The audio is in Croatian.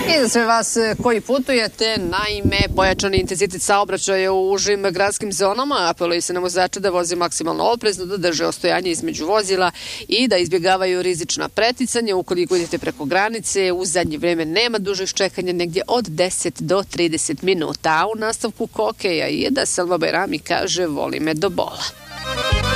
I za sve vas koji putujete, naime, pojačani intenzitet saobraćaja u užim gradskim zonama, apeluje se na vozače da voze maksimalno oprezno, da drže ostojanje između vozila i da izbjegavaju rizična preticanja. Ukoliko idete preko granice, u zadnje vrijeme nema dužih čekanja, negdje od 10 do 30 minuta. A u nastavku kokeja je da Selma Bajrami kaže: voli me do bola.